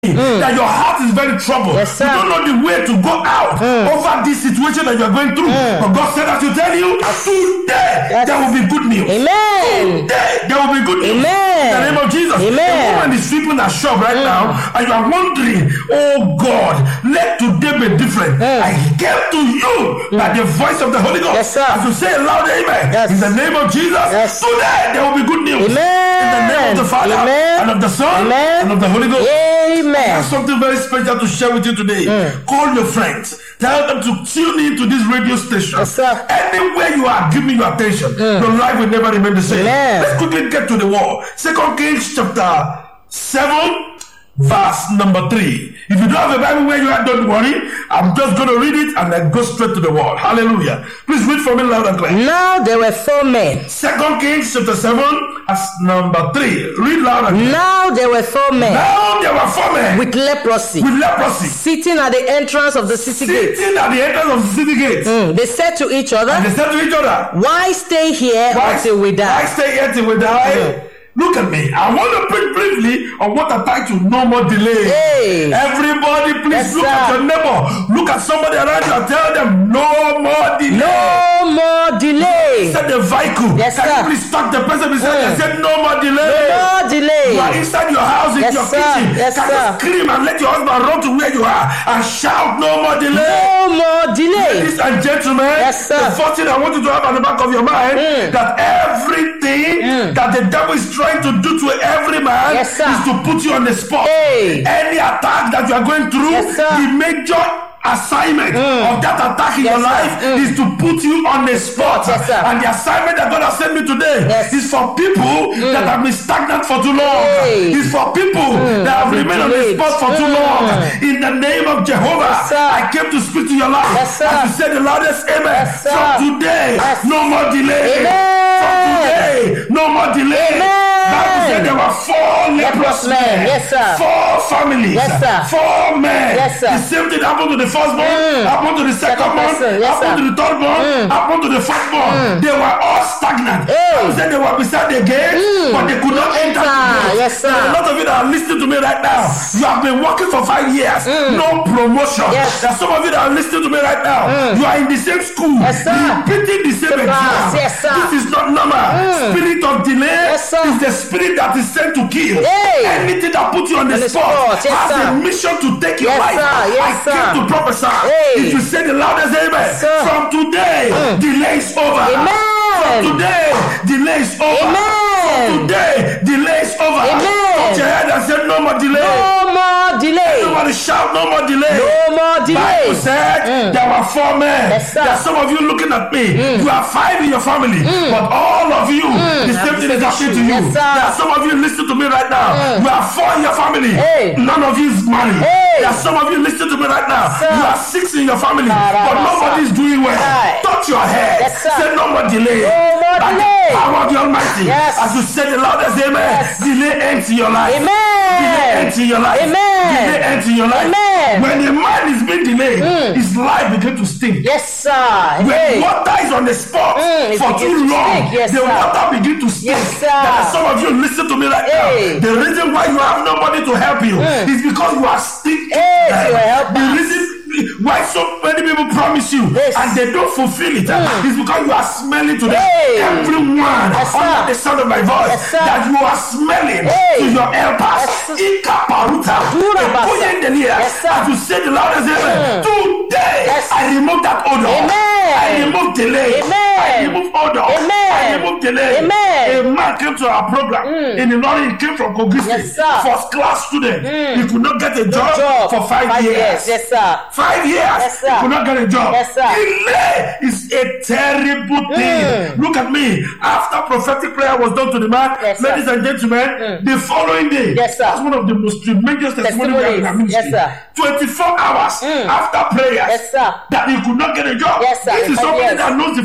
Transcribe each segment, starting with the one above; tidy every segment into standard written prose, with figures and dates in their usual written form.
that your heart is very troubled. Yes, You sir. don't know the way to go out over this situation that you're going through. But God said, I should tell you, today there will be good news. Amen. Today there will be good news. Amen. In the name of Jesus. Amen. A woman is sweeping her shop right now, and you are wondering, oh God, let today be different. I came to you by the voice of the Holy Ghost. Yes, sir. As you say loud, amen. Yes. In the name of Jesus, Yes. today there will be good news. Amen. In the name of the Father, Amen. and of the Son, Amen. and of the Holy Ghost. I Amen. have something very special to share with you today. Call your friends. Tell them to tune in to this radio station. Yes, sir. Anywhere you are, give me your attention. Your life will never remain the same. Amen. Let's quickly get to the word. 2 Kings chapter 7, verse number 3. If you don't have a Bible where you are, don't worry. I'm just going to read it and then go straight to the word. Hallelujah. Please read for me loud and clear. Now there were 4 men. 2 Kings chapter 7, verse number 3. Read loud and clear. Now there were 4 men Now there were 4 men with leprosy with leprosy sitting at the entrance of the city gate. sitting at the entrance of the city gate. They said to each And other, they said to each other, why stay here until we why die? stay here till we die? Look at me. I want to preach briefly on what I title No More Delay. Hey. Everybody, please Yes, look sir. at your neighbor. Look at somebody around you and tell them No more delay. No more delay. Said the vehicle. Yes, Can sir. you please stop the person beside you and say No more delay? No You are delay. inside your house, in Yes, your sir. kitchen. Yes, Can sir. you scream and let your husband run to where you are and shout No more delay? No more delay. Ladies and gentlemen, Yes, sir. the first thing I want you to have at the back of your mind that everything that the devil is trying to do to every man Yes, sir. is to put you on the spot. Hey. Any attack that you are going through, Yes, sir. the major assignment of that attack in Yes, your sir. life is to put you on the spot. Yes, sir. And the assignment that God has sent me today Yes. is for people that have been stagnant for too long. Hey. It's for people that have remained on the Delayed. spot for too long. In the name of Jehovah, Yes, sir. I came to speak to your life. Yes, sir. As you say the loudest amen. Yes, sir. From today, Yes. no more delay. Amen. From today, no more delay. Amen. Bible said there were 4 leprous men. Yes, sir. 4 families. Yes, sir. 4 men. Yes, sir. The same thing happened to the firstborn, happened to the second Second one, person. Yes, happened sir. to the third one, happened to the fourth one. They were all stagnant. Hey. Bible said they were beside the gate, but they could not enter the gate. Yes, sir. There are a lot of you that are listening to me right now. You have been working for 5 years, no promotion. Yes. There are some of you that are listening to me right now. You are in the same school, Yes, sir. repeating the same exam. Yes, sir. This is not normal. Spirit of delay Yes, sir. is the spirit that is sent to kill. Hey. Anything that puts you on the On the spot spot. Yes, has sir. a mission to take your Yes, life. sir. Yes, I sir. came to prophesy. Hey. If you say the loudest amen, sir. from today, delay is over. Amen. From today, delay is over. Amen. From today, delay is over. Amen. Put your head and say no more delay. No more delay. Everybody shout no more delay. No more Bible delay. said there were 4 men. Yes, sir. There are some of you looking at me. You are 5 in your family, but all of you, the same thing is happening to you. Yes, sir. There are some of you listening to me right now. You are 4 in your family. Hey. None of you is married. Hey. There are some of you listening to me right now. Sir. You are 6 in your family, but sir. nobody is doing well. Right. Touch your head. Yes, sir. Say no more delay. No more By the delay. power of the Almighty. Yes. As you say the loudest amen. Yes. Delay ends in your life. Delay Amen. ends in your life. Amen. Delay ends in your life. Amen. When a man is being delayed, his life begins to stink. Yes, sir. When Hey. water is on the spot it for begins too to long, stink. Yes, the sir. water begins to stink. Yes, sir. There are some of you listen to me right Hey. now. The reason why you have nobody to help you is because you are stinking. Hey, you are helpless. The reason why so many people promise you Yes. and they don't fulfill it is because you are smelling to them. Hey. Everyone Yes, sir. under the sound of my voice Yes, sir. that you are smelling Hey. to your helpers. Yes. Ikaparuta. Durabasa. Epuyendelia. Yes, sir. As you say the loudest amen. Today Yes. I remove that odor. Amen. I remove delay. Amen. I remove odor. Amen. I remove delay. Amen. A man came to our program in the morning. He came from Kogi State. Yes, sir. First class student. He could not get a job for 5 years. Yes, sir. 5 years. Yes, sir. He could not get a job. Yes, sir. Delay is a terrible thing. Look at me. After prophetic prayer was done to the man, Yes, sir. ladies and gentlemen, the following day, Yes, sir. that's one of the most tremendous testimonies we have in our ministry. Yes, sir. 24 hours after prayers, Yes, sir. that he could not get a job. Yes, sir. This is In 5 somebody years. that knows the former president.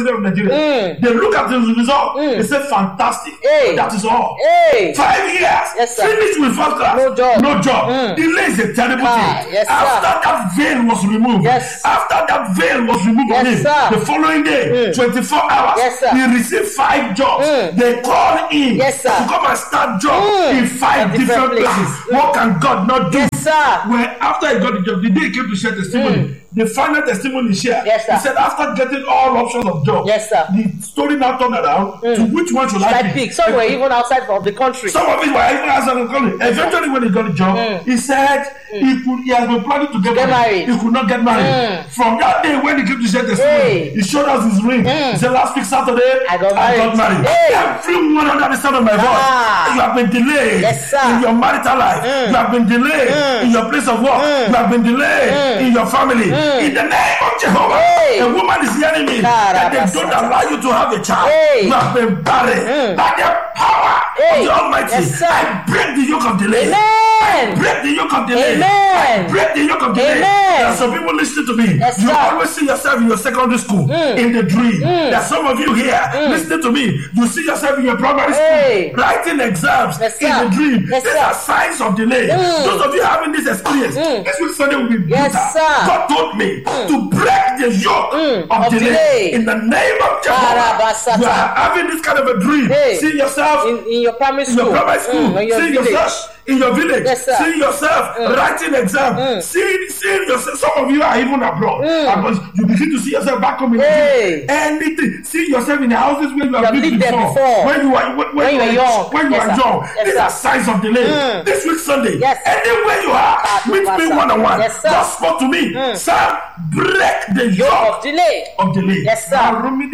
president of Nigeria. They look at the result. They say fantastic. Hey. That is all. Hey. 5 years. Yes, sir. Finish with first class. No job. No job. Delay is a terrible thing. Yes, sir. After that veil was removed. Yes. After that veil was removed Yes, from him, sir. the following day, 24 hours, Yes, sir. he received 5 jobs. They called him Yes, sir. to come and start job in 5 different places. What can God not do? Yes, sir. When after he got the job, the day he came to share testimony, the final testimony he shared, Yes, sir. he said after getting all options of job, Yes, sir. the story now turned around to which one should I pick? Some were even outside of the country. Some of it were even outside of the country. Eventually, when he got the job, he said he has been planning to get married. He could not get married. From that day when he came to share testimony, he showed us his ring. He said last week Saturday, I got married. Hey. Everyone under the sound of my voice, you have been delayed in your marital life. You have been delayed in your place of work. You have been delayed in your family. In the name of Jehovah, a woman is hearing me that they don't allow you to have a child. You have been barren by the power of the Almighty. I break the yoke of delay. I break the yoke of delay. I break the yoke of delay. There are some people listening to me. You always see yourself in your secondary school in the dream. There are some of you here listening to me. You see yourself in your primary school writing exams in the dream. These are signs of delay. Those of you having this experience, this week Sunday will be brutal. God told me to break the yoke of delay in the name of Jehovah. You are having this kind of a dream. See yourself in your primary school. See yourself in your village. See yourself writing exam. See yourself. Some of you are even abroad. You begin to see yourself back home in anything. See yourself in the houses where you have lived before. When you are young. These are signs of delay. This week Sunday, anywhere you are, meet me one-on-one. God spoke to me. Sir, break the yoke of delay. Yes, sir.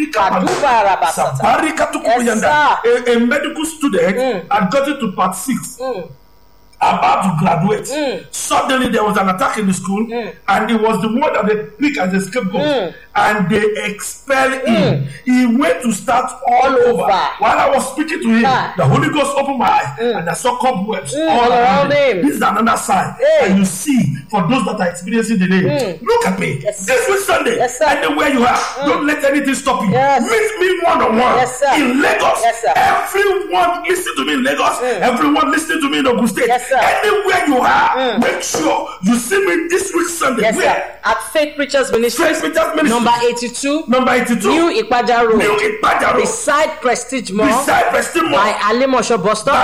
A medical student had gotten to part 6. About to graduate. Suddenly there was an attack in the school, and it was the one that they picked as a scapegoat, and they expelled him. He went to start all over. While I was speaking to him, the Holy Ghost opened my eyes, and I saw cobwebs all around him. This is another sign. And you see, for those that are experiencing delay, look at me. This week Sunday, anywhere you are, don't let anything stop you. Meet me one-on-one in Lagos. Everyone listening to me in Lagos, everyone listening to me in Ogun State. Anywhere you are, make sure you see me this week Sunday. Where? At Faith Preachers Ministry, number 82, New Ipaja Road, beside Prestige Mall, by Alimosho Bus Stop,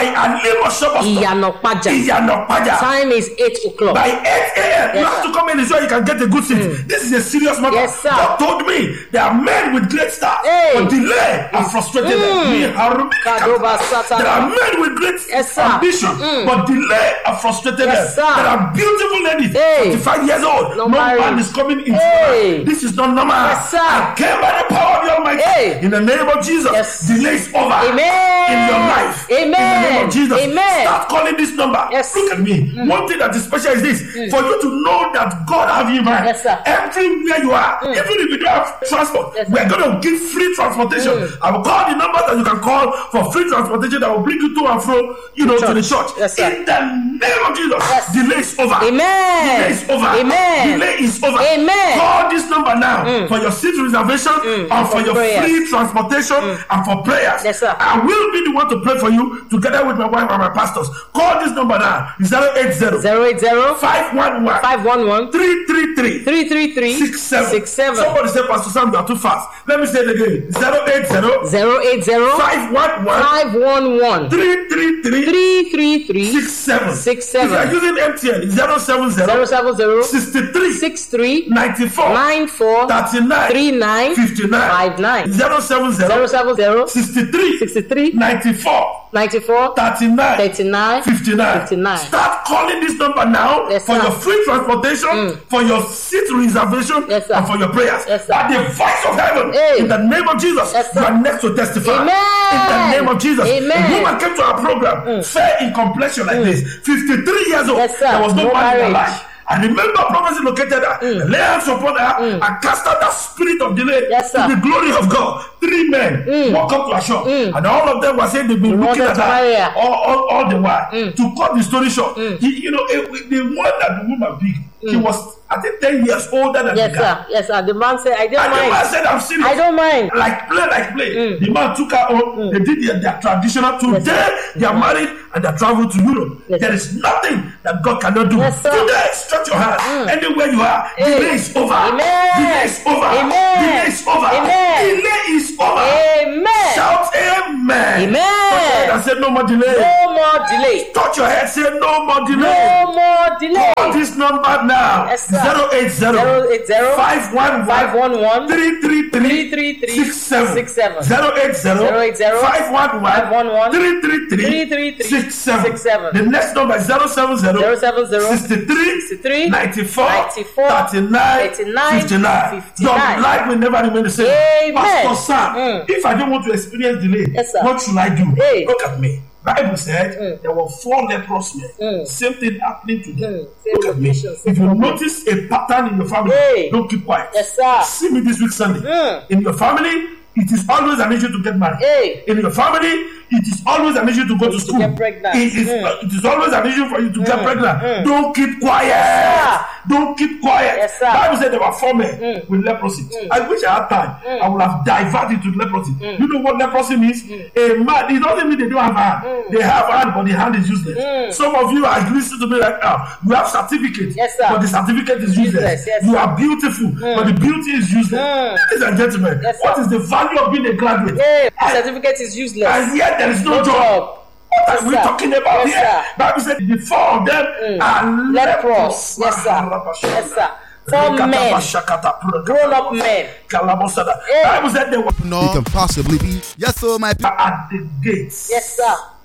Iyanopaja. Time is 8 o'clock. By 8 a.m. You have to come in so you can get a good seat. This is a serious matter. God told me there are men with great stars, but delay and frustrated them. There are men with great ambition, but delay and frustrated them. There are beautiful ladies, 45 years old. No man is coming into life. This is not normal. I came by the power of the Almighty. In the name of Jesus, delay is over in your life. In the name of Jesus, start calling this number. Look at me. One thing that is special is this: for you to know that God have you in mind. Everywhere you are, even if you don't have transport, we're going to give free transportation. I will call the number that you can call for free transportation that will bring you to and fro, to the church. In the name of Jesus, delay is over. Delay is over. Delay is over. Call this number now for your seat reservation and for your free transportation and for prayers. I will be the one to pray for you together with my wife and my pastors. Call this number now: 080 511 333 67. Somebody say, Pastor Sam, you are too fast. Let me say it again: 080 511 333 67. If you are using MTN, 070 63 94 39 59. 070 63 94 39 59. Start calling this number now for your free transportation, for your seat reservation, and for your prayers. By the voice of heaven, in the name of Jesus, you are next to testify. In the name of Jesus. A woman came to our program, fair in complexion like this, 53 years old. There was no man in her life. I remember prophecy located her, lay hands upon her, and cast out that spirit of delay to the glory of God. 3 men walk up to her shop, and all of them were saying they've been looking at her all the while. To cut the story short, the one that the woman picked He was, I think, 10 years older than the guy. Yes, sir. The man said, I don't mind. The man said, I'm serious. I don't mind. Like play. The man took her home. They did their traditional. Today, they are married and they travel to Europe. There is nothing that God cannot do. Today, stretch your hand. Anywhere you are, delay is over. Delay is over. Delay is over. Delay is over. Amen. Shout amen. Amen. I said no more delay. No more delay. Touch your head. Say no more delay. No more delay. Call this number now. 080 511 333 67. 080 511 333 67. The next number is 070 63 94 39 59. Your life will never remain the same. Amen. Pastor Sam, if I don't want to experience delay, what should I do? Look at me. Bible said there were 4 leprous men. Same thing happening to them. Look at me. If you notice a pattern in your family, don't keep quiet. Yes, sir. See me this week Sunday. In your family, it is always an issue to get married. In your family, it is always an issue to go to school. It is always an issue for you to get pregnant. Don't keep quiet. Yes, don't keep quiet. Yes, sir. Bible said there were 4 men with leprosy. I wish I had time. I would have diverted to leprosy. You know what leprosy means? A man, it doesn't mean they don't have hand. They have hand, but the hand is useless. Some of you are listening to me right now. You have certificate, but the certificate is useless. You are beautiful, but the beauty is useless. Ladies and gentlemen, what is the value of being a graduate? Certificate is useless. And yet there is no job. What are we talking about here? Bible said the 4 of them are leprous. Yes, sir. 4 men, grown-up men. Bible said they were. No, it can possibly be. Yes, sir, my people. At the gates. Yes,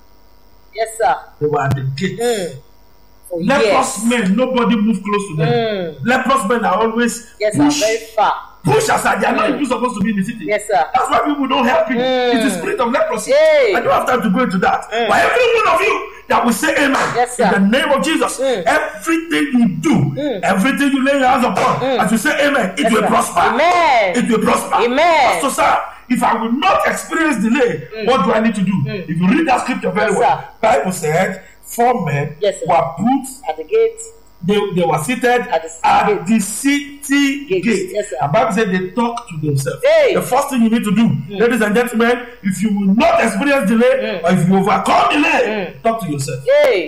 sir. They were at the gates. Leprous men, nobody moved close to them. Leprous men are always very far. Push aside. They are not even supposed to be in the city. Yes, sir. That's why people don't help you. It's the spirit of leprosy. I don't have time to go into that. But every one of you that will say amen in the name of Jesus, everything you do, everything you lay your hands upon, as you say amen, it will prosper. Amen. It will prosper. Amen. Pastor sir, if I will not experience delay, what do I need to do? If you read that scripture very well, Bible said 4 men were put at the gate. They were seated at the city gate. Yes, and Bible said they talk to themselves. The first thing you need to do, ladies and gentlemen, if you will not experience delay, or if you overcome delay, talk to yourself.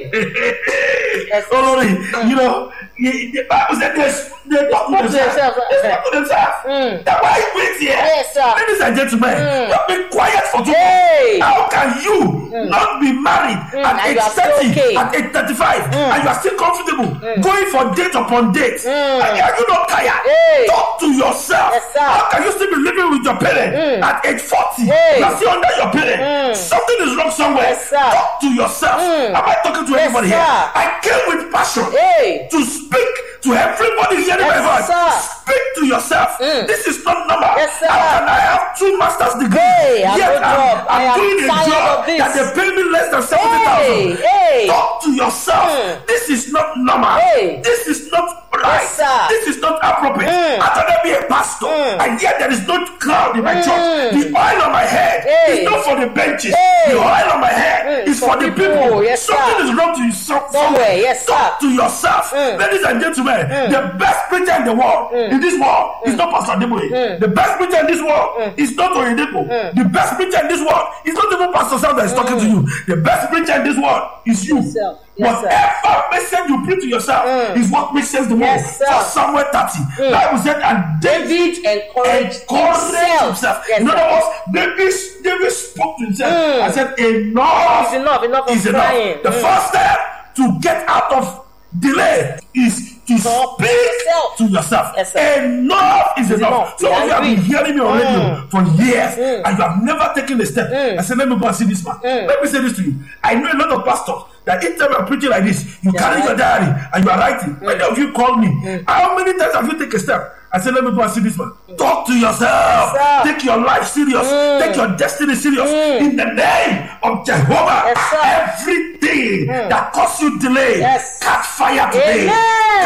You know, the Bible said they talk to themselves. They talk to themselves. That's why you wait here. Yes, sir. Ladies and gentlemen, don't be quiet for too long. How can you not be married at age 30, at age 35, and you are still comfortable? Going for date upon date, and are you not tired? Talk to yourself. How can you still be living with your parents at age 40? You are still under your parents. Something is wrong somewhere. Talk to yourself. Am I talking to anybody here? I came with passion to speak to everybody hearing my voice. Speak to yourself. This is not normal. How can I have 2 master's degrees? Yet I'm doing a job that they pay me less than 70,000. Talk to yourself. This is not normal. This is not right. This is not appropriate. I cannot be a pastor, and yet there is no crowd in my church. The oil on my head is not for the benches. The oil on my head is for the people. Something is wrong to yourself. Talk to yourself. Ladies and gentlemen, the best preacher in the world, in this world, is not Pastor Adeboye. The best preacher in this world is not Oyedepo. The best preacher in this world is not even Pastor Sam that is talking to you. The best preacher in this world is you. Whatever message you preach to yourself is what makes sense the most. For Samuel 30, Bible said, and David encouraged himself. In other words, David spoke to himself and said, enough is enough. The first step to get out of delay is to speak to yourself. Enough is enough. Some of you have been hearing me on radio for years and you have never taken a step. I said, let me go and see this man. Let me say this to you. I know a lot of pastors that each time I'm preaching like this, you carry your diary and you are writing. Many of you call me. How many times have you taken a step? I said, let me go and see this man. Talk to yourself. Take your life serious. Take your destiny serious. In the name of Jehovah, everything that causes you delay, catch fire today. Catch fire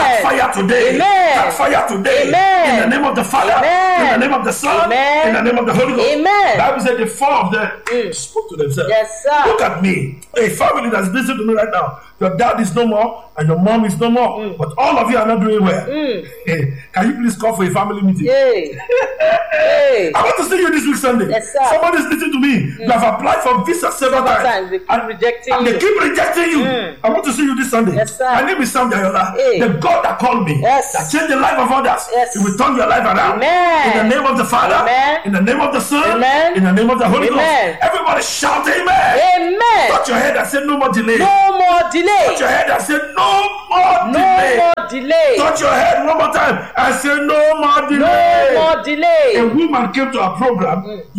fire today. Amen. Catch fire today. Amen. In the name of the Father. Amen. In the name of the Son. Amen. In the name of the Holy Ghost. Amen. The Bible said the four of them spoke to themselves. Yes, sir. Look at me. A family that's listening to me right now. Your dad is no more and your mom is no more. But all of you are not doing well. Hey, can you please call for a family meeting? Hey. Hey. I want to see you this week Sunday. Yes, sir. Somebody is listening to me. You have applied for visa several times. They keep rejecting you. They keep rejecting you. I want to see you this Sunday. Yes, sir. My name is Sam Jayola. Hey. The God that called me, Yes. that changed the life of others, Yes. He will turn your life around. Amen. In the name of the Father, Amen. in the name of the Son, Amen. in the name of the Holy Amen. Ghost. Everybody shout amen. Amen. Touch your head and say no more delay. No more delay. Touch your head and say no more No delay. more delay. Touch your head one more time and say no more delay. No more delay. A woman came to a program,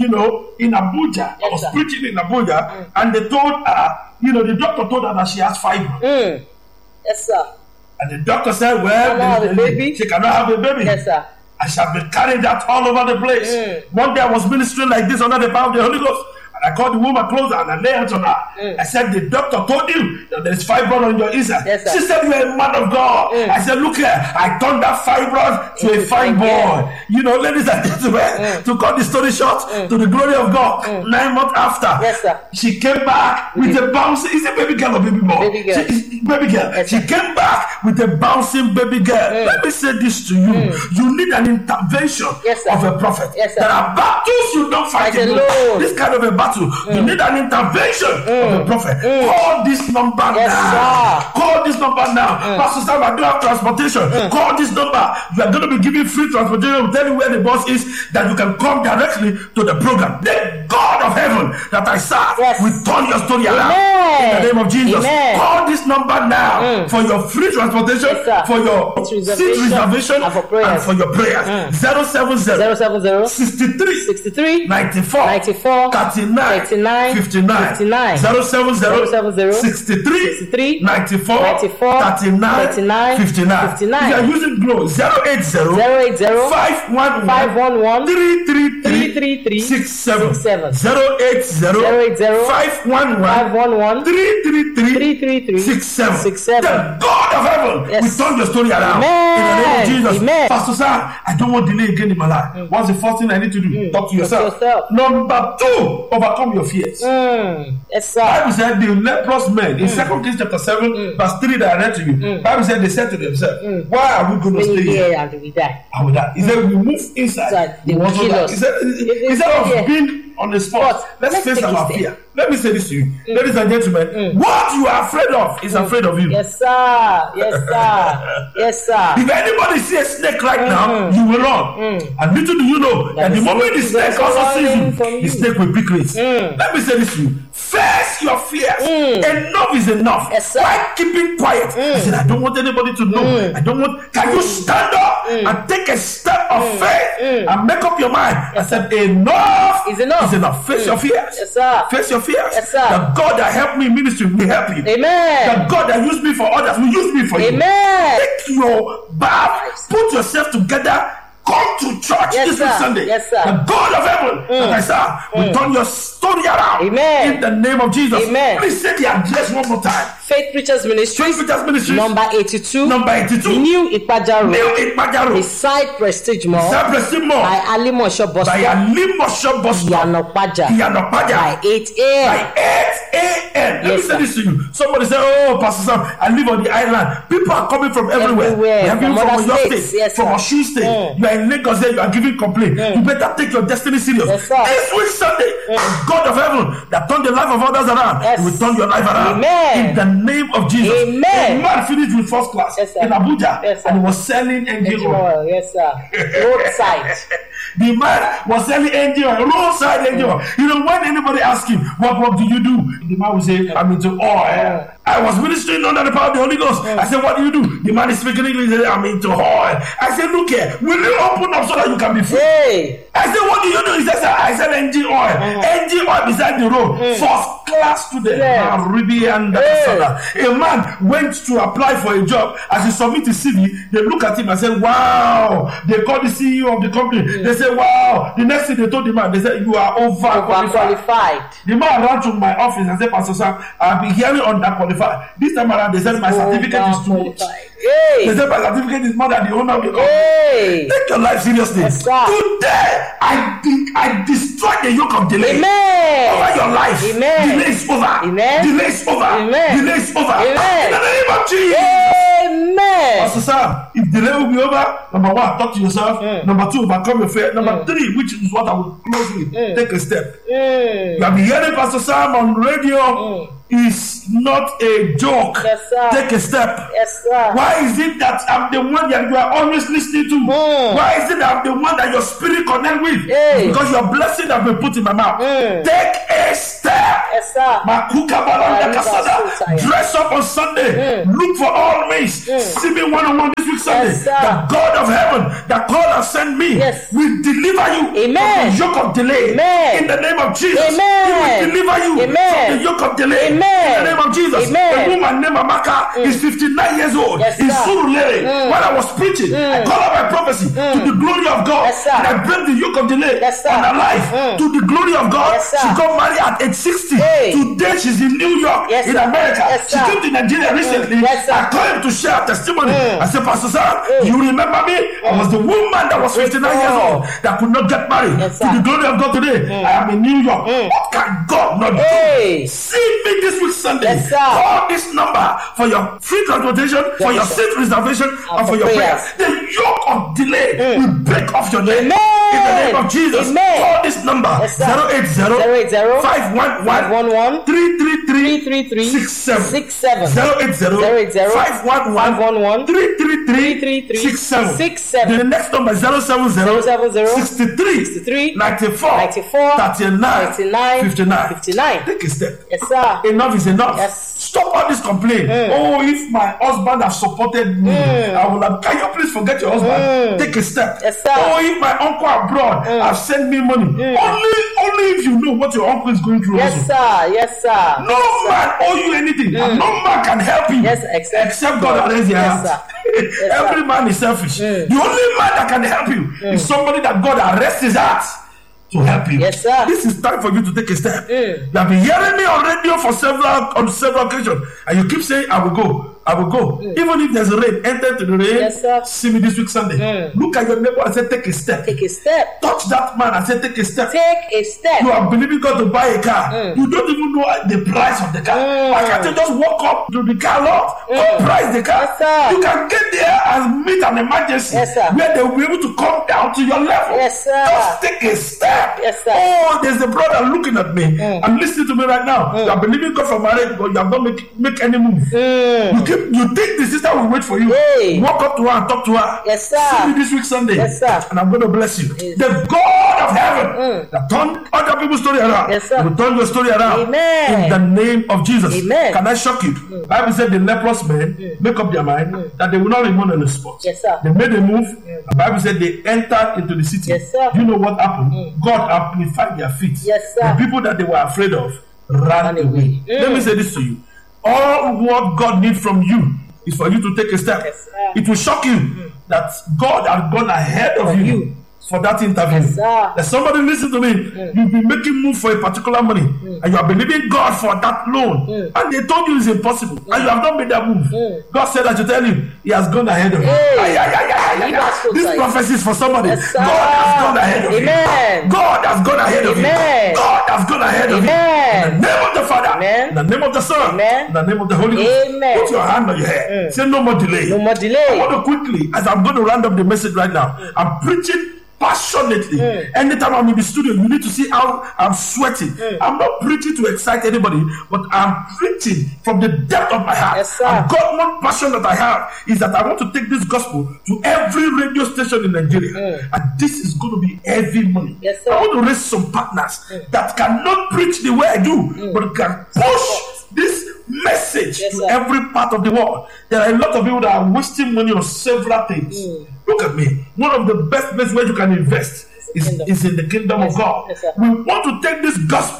in Abuja. Yes, I was sir. preaching in Abuja, and they told her, the doctor told her that she has fibroids. Yes, sir. And the doctor said, Cannot have a baby. she cannot have a baby. Yes, sir. I shall be carrying that all over the place. One day I was ministering like this under the power of the Holy Ghost. And I called the woman closer and I lay hands on her. I said, the doctor told you that there is fibroid on your inside. Yes, sir. She said, you are a man of God. I said, look here, I turned that fibroid to a fine boy. Ladies and gentlemen, to cut the story short, to the glory of God, 9 months after, Yes, sir. she came back with a bouncing, is it baby girl or baby boy? Baby girl. Baby girl. Yes, She came back with a bouncing baby girl. Let me say this to you. You need an intervention Yes, sir. of a prophet. Yes, sir. There are battles you don't fight Fight alone. alone. This kind of a battle, you need an intervention of a prophet. Call this number Yes, now. sir. Call this number now. Pastor Sam, I don't have transportation. Call this number. You are going to be given free transportation. We'll tell you where the bus is, that you can come directly to the program. The God of heaven that I serve Yes. will turn your story around. Amen. In the name of Jesus. Amen. Call this number now for your free transportation, Yes, sir. for your seat reservation, and for prayers. and for your prayers. 070 070 63 63 94 94 39 39 59 59 070 63 94 39 59 59. If you are using Glow 080 080 511 511 333 333 67 67 080 511 511 333 333 67 67. The God of heaven Yes. will turn your story around. Amen. In the name of Jesus. Amen. Pastor Sir, I don't want delay again in my life. What's the first thing I need to do? Talk to yourself. Number 2, overcome your fears. Yes, sir. Bible said the leprous men in 2 Kings chapter 7 verse 3 that I read to you. Bible said they said to themselves, why are we going to stay here? And we die. And with that, he said we move inside. They will kill us. He said instead of being on the spot, let's face our fear. Let me say this to you, ladies and gentlemen. What you are afraid of is afraid of you. Yes, sir. Yes, sir. Yes, sir. If anybody see a snake right now, you will run. And little do you know that the moment the snake also sees you, the snake will pick race. Let me say this to you. Face your fears. Enough is enough. Yes, sir. Why keeping quiet? I said, I don't want anybody to know. I don't want. Can you stand up and take a step of faith and make up your mind? I said, enough is enough. Is enough. Face your fears. Yes, sir. Face your fears. Yes, sir. The God that helped me in ministry will help you. Amen. The God that used me for others will use me for you. Amen. Take your bath, put yourself together, come to church this Sunday. Yes, sir. The God of heaven, that I serve, will turn your story around. Amen. In the name of Jesus. Amen. Please say the address one more time. Faith Preachers Ministry. Faith Preachers Ministry. Number 82. Number 82. New Ipaja Road. New Ipaja Road. Beside Prestige Mall. Beside Prestige Mall. By Alimosho Bus By Alimosho Bus Stop. Yanopaja. Yanopaja. By 8 a.m. By 8 a.m. Let me say this to you. Somebody say, oh, Pastor Sam, I live on the island. People are coming from everywhere. They are coming from your state, yes, from Osun State. You are in Lagos there, you are giving complaint. You better take your destiny serious. Yes, sir. This week Sunday, God of heaven that turned the life of others around, yes, will turn your life around. Amen. In the name of Jesus. Amen. A man finished with first class, yes, in Abuja, yes, and he was selling engine oil. Yes, sir. Roadside. The man was selling engine oil, roadside engine oil. You know, when anybody asks him, what do you do? The man will say, I'm into oil. I was ministering under the power of the Holy Ghost. I said, what do you do? The man is speaking English. He said, I'm into oil. I said, look here, will you open up so that you can be free? Hey. I said, what do you do? He said, I said, engine oil. Engine oil beside the road. First class student. A man went to apply for a job. As he submitted his CV, they look at him and said, wow. They called the CEO of the company. They said, wow. The next thing they told the man, they said, you are overqualified. The man ran to my office and said, Pastor Sam, I've been hearing underqualified. qualified. This time around, they said my certificate is too much. Hey. They said my certificate is more than the owner of the company. Hey. Take your life seriously. Yes, today, I destroy the yoke of delay. Amen. Over your life. Amen. Delay is over. Amen. Delay is over. Amen. Delay is over. Amen. In the name of Jesus. Amen. Pastor Sam, if delay will be over, number one, talk to yourself. Number two, overcome your fear. Number three, which is what I will close with, take a step. You have been hearing Pastor Sam on radio. It's not a joke. Yes, sir. Take a step. Yes, sir. Why is it that I'm the one that you are always listening to? Why is it that I'm the one that your spirit connect with? Hey. Because your blessing has been put in my mouth. Take a step. Yes, sir. Dress up on Sunday. Look for all means. See me one-on-one this week Sunday. Yes, sir. The God of heaven, that God has sent me, will deliver you Amen. from the yoke of delay. Amen. In the name of Jesus. Amen. He will deliver you from the yoke of delay. Amen. In the name of Jesus. Amen. A woman named Amaka is 59 years old. Yes, in sir. Surulere. When I was preaching, I call out my prophecy to the glory of God. Yes, sir. And I break the yoke of delay Yes, sir. on her life to the glory of God. Yes, sir. She got married at age 60. Hey. Today she's in New York, Yes, in sir. America. Yes, She sir. came to Nigeria recently. Yes, sir. I called him to share her testimony. I said, Pastor Sam, you remember me? I was the woman that was 59 years old that could not get married. Yes, To sir. the glory of God today, I am in New York. What can God not do? Hey. See me this week Sunday. Yes, sir. Call this number for your free transportation, for your seat reservation, and for your prayers. The yoke of delay will break off your neck. Amen. In the name of Jesus. Amen. Call this number. Yes, sir. 080 511 333 67. 080 511 333 67. The next number is 070 63 94 39 59. Take a step. Yes, sir. Enough is enough. Yes. Stop all this complaint. Oh, if my husband have supported me, I will have. Can you please forget your husband? Take a step. Yes, sir. Oh, if my uncle abroad have sent me money, only if you know what your uncle is going through. Yes, also. sir. Yes, sir. No man owe you anything. And no man can help you. Yes, except God arrange your Yes, hands. sir. Every man is selfish. The only man that can help you is somebody that God arrests his heart to help you. Yes, sir. This is time for you to take a step. You have been hearing me on radio on several occasions, and you keep saying, I will go. I will go. Even if there's rain, enter to the rain. Yes, sir. See me this week Sunday. Look at your neighbor and say, take a step. Take a step. Touch that man and say, take a step. Take a step. You are believing God to buy a car. You don't even know the price of the car. Why can't you just walk up to the car lot and price the car? Yes, sir. You can get there and meet an emergency Yes, sir. where they will be able to come down to your level. Yes, sir. Just take a step. Yes, sir. Oh, there's a brother looking at me and listening to me right now. You are believing God for marriage, but you have not make any move. You think the sister will wait for you. Hey. Walk up to her and talk to her. Yes, sir. See me this week Sunday. Yes, sir. And I'm going to bless you. Yes. The God of heaven that turned other people's story around. Yes, sir. Will turn your story around. Amen. In the name of Jesus. Amen. Can I shock you? Bible said the leprous men make up their mind that they will not remain on the spot. Yes, sir. They made a move. The Bible said they entered into the city. Yes, sir. Do you know what happened? God amplified their feet. Yes, sir. The people that they were afraid of ran away. Let me say this to you. All what God needs from you is for you to take a step. Yes, sir. It will shock you that God has gone ahead of you for that interview. Yes, sir. There's somebody listen to me. You've been making move for a particular money and you are believing God for that loan. And they told you it's impossible. And you have not made that move. God said that to tell you He has gone ahead of you. This prophecy is for somebody. Yes, God has gone ahead of Amen. you. God has gone ahead of you. Amen. God has gone ahead of you. Amen. In the name of the Father. Amen. In the name of the Son. Amen. In the name of the Holy Ghost. Amen. Put your hand on your head. Say no more delay. No more I delay. want to quickly, as I'm going to round up the message right now, I'm preaching passionately. Anytime I'm in the studio, you need to see how I'm sweating. I'm not preaching to excite anybody, but I'm preaching from the depth of my heart. Yes, sir. And God, one passion that I have is that I want to take this gospel to every radio station in Nigeria. And this is going to be heavy money. Yes, sir. I want to raise some partners that cannot preach the way I do, but can push this message Yes, to sir. every part of the world. There are a lot of people that are wasting money on several things. Look at me. One of the best places where you can invest is in the kingdom Yes, of God. yes, sir. We want to take this gospel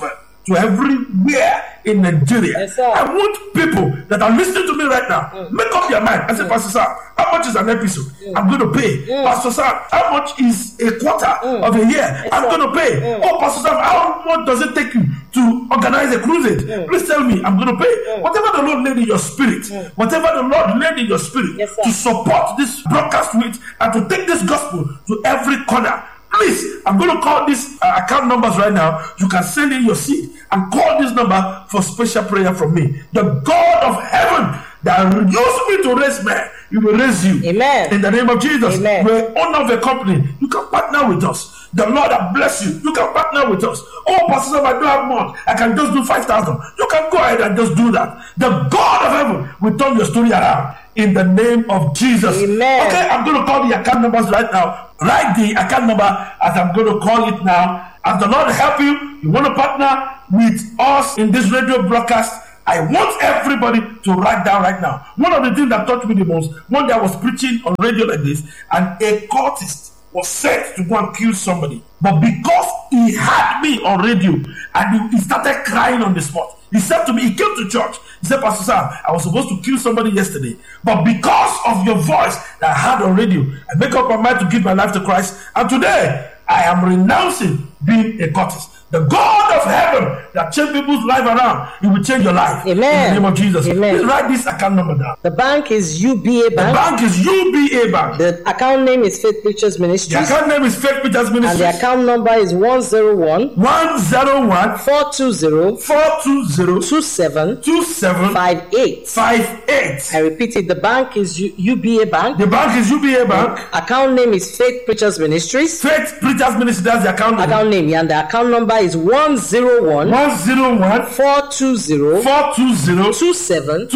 to everywhere in Nigeria. Yes, sir. I want people that are listening to me right now, make up your mind. I say, Pastor Sam, how much is an episode? I'm going to pay. Pastor Sam, how much is a quarter of a year? I'm going to pay. Oh, Pastor Sam, how much does it take you to organize a crusade? Please tell me, I'm going to pay. Whatever the Lord laid in your spirit, whatever the Lord laid in your spirit, yes, to support this broadcast with and to take this gospel to every corner. Please, I'm going to call these account numbers right now. You can send in your seed and call this number for special prayer from me. The God of heaven that used me to raise men, He will raise you. Amen. In the name of Jesus. Amen. We're owner of a company. You can partner with us. The Lord has blessed you. You can partner with us. Oh, Pastor Sam, I don't have much. I can just do 5,000. You can go ahead and just do that. The God of heaven will turn your story around. In the name of Jesus. Amen. Okay, I'm going to call the account numbers right now. Write the account number as I'm going to call it now. As the Lord help you, you want to partner with us in this radio broadcast, I want everybody to write down right now. One of the things that touched me the most, one day I was preaching on radio like this, and a cultist was sent to go and kill somebody. But because he had me on radio, and he started crying on the spot, he said to me, he came to church. He said, Pastor Sam, I was supposed to kill somebody yesterday, but because of your voice that I had on radio, I make up my mind to give my life to Christ. And today, I am renouncing being a cultist. The God of heaven that changed people's life around, He will change your life. Amen. In the name of Jesus. Amen. Please write this account number down. The bank is UBA Bank. The bank is UBA Bank. The account name is Faith Preachers Ministries. The account name is Faith Preachers Ministries. And the account number is 101 420 27 58. I repeat it. The bank is UBA Bank. The bank is UBA Bank. Account name is Faith Preachers Ministries. Faith Preachers Ministries. That's the account name. Account name, and the account number is 101 420 27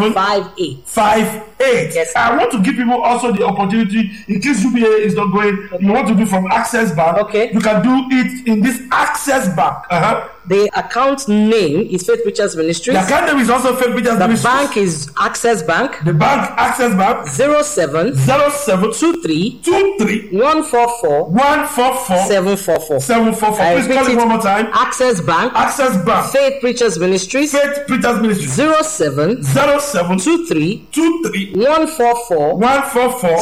58. Yes. I want to give people also the opportunity, in case UBA is not going, you want to do from Access Bank. Okay. You can do it in this Access Bank. The account name is Faith Preachers Ministries. The account name is also Faith Preachers Ministries. The bank is Access Bank. The bank, Access Bank. 07 23 144 744. Please call it one more time. Access Bank. Access Bank. Faith Preachers Ministries. Faith Preachers Ministries. 07 23 144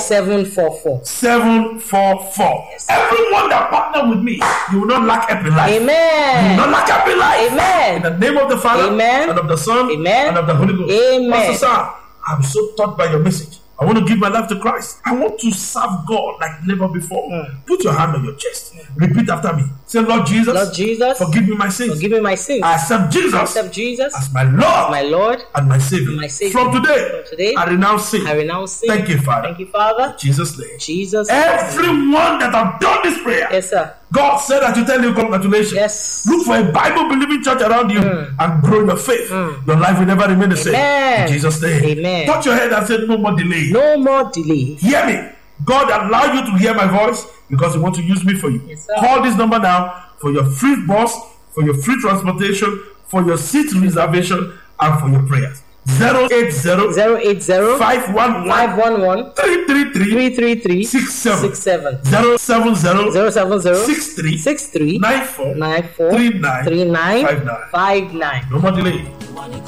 744. Yes. Everyone that partner with me, you will not lack happy life. Amen. You will not lack happy life. Amen. In the name of the Father, Amen, and of the Son, Amen, and of the Holy Ghost. Amen. Pastor Sam, I'm so touched by your message. I want to give my life to Christ. I want to serve God like never before. Put your hand on your chest. Repeat after me. Say, Lord Jesus, forgive me my sins. Forgive me my sins. I accept Jesus as my Lord, and my Savior. From today, I renounce sin. Thank you, Father. Thank you, Father. In Jesus' name. Everyone that have done this prayer. Yes, sir. God said that to tell you congratulations. Yes. Look for a Bible-believing church around you and grow in your faith. Your life will never remain the same. In Jesus' name. Amen. Touch your head and say, no more delay. No more delay. Hear me. God allow you to hear my voice because He wants to use me for you. Yes, sir. Call this number now for your free bus, for your free transportation, for your seat reservation, and for your prayers. 080 511 333 67 070 63 94 39 59. No more delay.